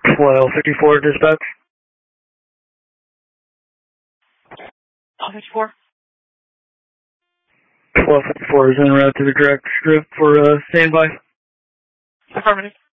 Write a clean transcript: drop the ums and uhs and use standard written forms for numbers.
Well, 54 dispatch. 54. 1254 is en route to the correct script for standby. Affirmative.